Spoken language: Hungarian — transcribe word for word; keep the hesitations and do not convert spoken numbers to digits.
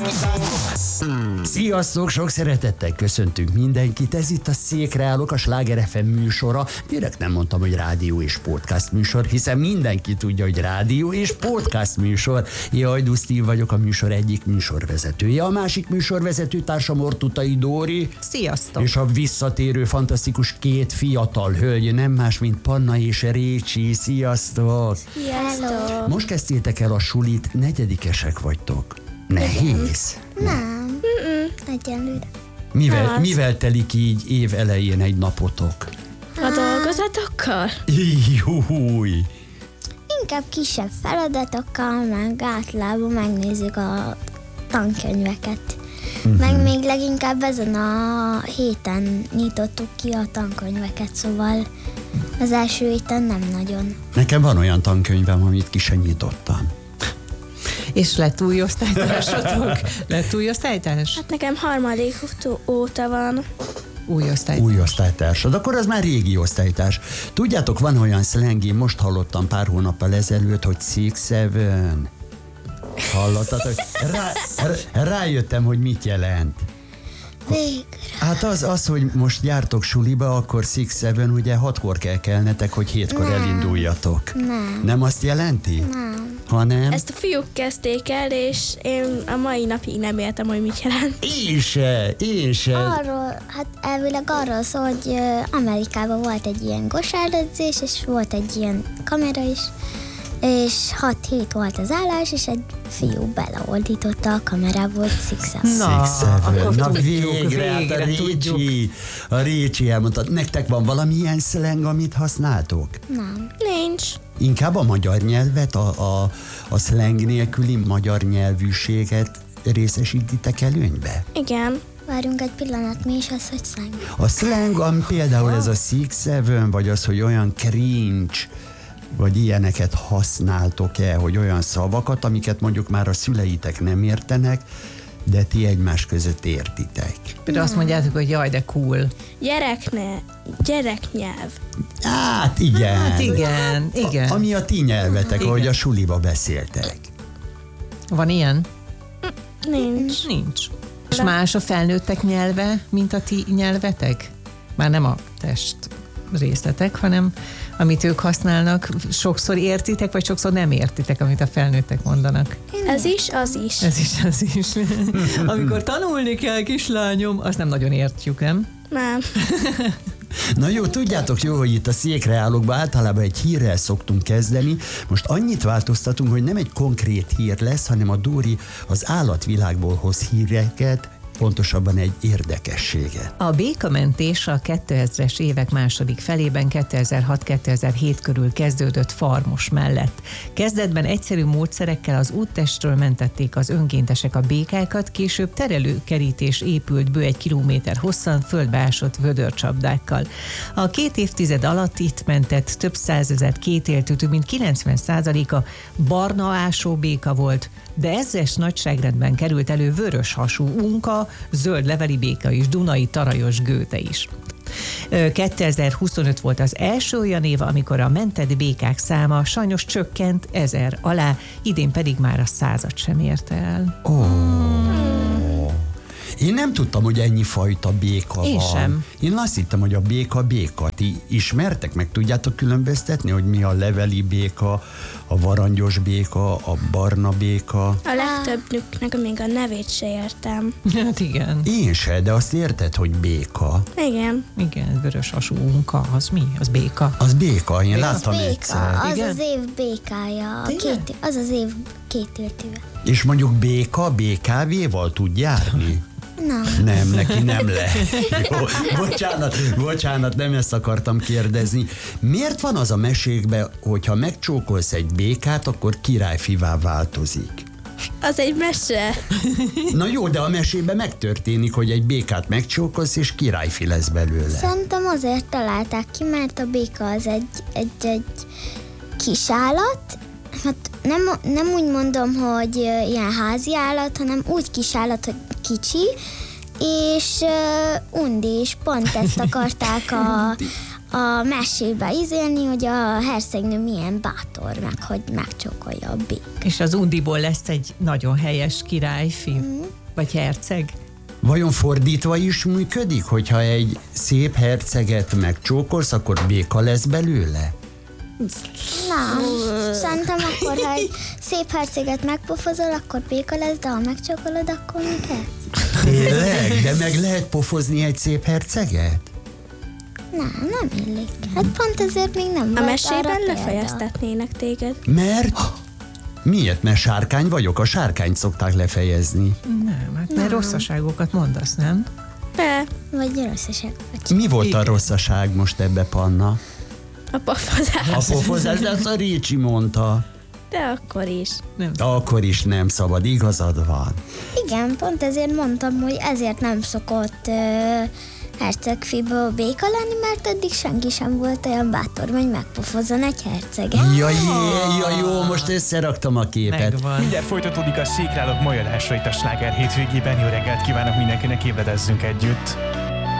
Sziasztok, sok szeretettel köszöntünk mindenkit. Ez itt a Székre állok, a Sláger ef em műsora. Direkt nem mondtam, hogy rádió és podcast műsor, hiszen mindenki tudja, hogy rádió és podcast műsor. Jaj, Dusztin vagyok, a műsor egyik műsorvezetője. A másik műsorvezető társam Ortutai Dóri. Sziasztok! És a visszatérő fantasztikus két fiatal hölgy, nem más, mint Panna és Récsi. Sziasztok! Sziasztok! Most kezdtétek el a sulit, negyedikesek vagytok. Nehéz? Nem. Egyenlőre. Mivel, Az. mivel telik így év elején egy napotok? A dolgozatokkal? Júj! Inkább kisebb feladatokkal, meg általában megnézzük a tankönyveket. Uh-huh. Meg még leginkább ezen a héten nyitottuk ki a tankönyveket, szóval az első héten nem nagyon. Nekem van olyan tankönyvem, amit ki sem nyitottam. És lett új osztálytársatok? Lett új osztálytárs? Hát nekem harmadik óta van. Új osztálytárs. Új osztálytársad, akkor az már régi osztálytárs. Tudjátok, van olyan szleng, én most hallottam pár hónappal ezelőtt, hogy six seven. Hallottatok? Rá, rá, rájöttem, hogy mit jelent. Végre. Hát az, az, hogy most jártok suliba, akkor six seven, ugye hatkor kell kelnetek, hogy hétkor Nem. elinduljatok. Nem. Nem azt jelenti? Nem. Hanem? Ezt a fiúk kezdték el, és én a mai napig nem értem, hogy mit jelent. Én se, én se. Arról, hát elvileg arról szól, hogy ö, Amerikában volt egy ilyen kosáredzés, és volt egy ilyen kamera is, és hat hét volt az állás, és egy fiú beleoldította a kamerából six-et. Na, Six seven. akkor Na tudjuk, végre, hát a végre tudjuk. Récsi, a Récsi elmondta. Nektek van valamilyen szleng, amit használtok? Nem. Nincs. Inkább a magyar nyelvet, a, a, a szleng nélküli magyar nyelvűséget részesítitek előnybe? Igen. Várjunk egy pillanat, mi is az, hogy szeng? A slang, ami például ez a six seven, vagy az, hogy olyan cringe, vagy ilyeneket használtok-e, hogy olyan szavakat, amiket mondjuk már a szüleitek nem értenek, de ti egymás között értitek. Például azt mondjátok, hogy jaj, de cool. Gyerekne, gyereknyelv. Hát igen. Hát igen, igen. A, ami a ti nyelvetek, Igen. ahogy a suliba beszéltek. Van ilyen? Nincs. Nincs. És más a felnőttek nyelve, mint a ti nyelvetek? Már nem a test részletek, hanem amit ők használnak, sokszor értitek, vagy sokszor nem értitek, amit a felnőttek mondanak. Ez is, az is. Ez is, az is. Amikor tanulni kell, kislányom, azt nem nagyon értjük, nem? Nem. Na jó, tudjátok jó, hogy itt a Székre állókban általában egy hírrel szoktunk kezdeni. Most annyit változtatunk, hogy nem egy konkrét hír lesz, hanem a Dóri az állatvilágból hoz híreket, pontosabban egy érdekességet. A békamentés a kétezres évek második felében kétezer-hat kétezer-hét körül kezdődött Farmos mellett. Kezdetben egyszerű módszerekkel az úttestről mentették az önkéntesek a békákat, később terelőkerítés épült bő egy kilométer hosszan földbeásott vödörcsapdákkal. A két évtized alatt itt mentett több százezert kétéltű, több mint kilencven százaléka barna ásóbéka volt, de ezres nagyságrendben került elő vörös hasú unka, zöld leveli béka is, dunai tarajos gőte is. kétezer-huszonöt volt az első olyan év, amikor a mentett békák száma sajnos csökkent ezer alá, idén pedig már a százat sem érte el. Ó. Én nem tudtam, hogy ennyi fajta béka Én van. sem. Én azt hittem, hogy a béka béka. Ti ismertek, meg tudjátok különböztetni, hogy mi a leveli béka, a varangyos béka, a barna béka? A legtöbbnüknek még a nevét se értem. Hát igen. Én se, de azt érted, hogy béka. Igen. Igen, vörös hasú unka, az mi? Az béka. Az béka, én Az láttam béka, egyszer. az Igen? az év békája. A Tényleg? Két, az az év kétéltűve. És mondjuk béka bé ká vé-val tud járni? Nem. Nem, neki nem lehet. Jó, bocsánat, bocsánat, nem ezt akartam kérdezni. Miért van az a mesékben, hogyha megcsókolsz egy békát, akkor királyfivá változik? Az egy mese. Na jó, de a mesében megtörténik, hogy egy békát megcsókolsz, és királyfi lesz belőle. Szerintem azért találták ki, mert a béka az egy, egy, egy kis állat. Hát nem, nem úgy mondom, hogy ö, ilyen házi állat, hanem úgy kis állat, hogy kicsi, és uh, undi, és pont ezt akarták a, a mesébe izélni, hogy a hercegnő milyen bátor, meg hogy megcsókolja a békát. És az undiból lesz egy nagyon helyes királyfi. Mm. Vagy herceg? Vajon fordítva is működik, hogyha egy szép herceget megcsókolsz, akkor béka lesz belőle? Nem. Szerintem akkor, ha egy szép herceget megpofozol, akkor béka lesz, de ha megcsókolod, akkor még herceg. Tényleg? De meg lehet pofozni egy szép herceget? Nem, nem illik. Hát pont ezért még nem A volt mesében arra példa. lefejeztetnének téged. Mert? Miért? Mert sárkány vagyok? A sárkányt szokták lefejezni. Nem, hát mert rosszaságokat mondasz, nem? De, Vagy rosszaság. Vagy Mi volt a rosszaság most ebbe, Panna? a pofozás. A pofozás, de azt a Récsi mondta. De akkor is. Nem. Akkor is nem szabad, igazad van. igen, pont ezért mondtam, hogy ezért nem szokott uh, hercegfiből béka lenni, mert eddig senki sem volt olyan bátor, hogy megpofozzon egy herceget. Ja, jé, ja, jó, most összeraktam a képet. Megvan. Mindjárt folytatódik a Székrálók mai adásra itt a Sláger hétvégében. Jó reggelt kívánok mindenkinek, ébredezzünk együtt!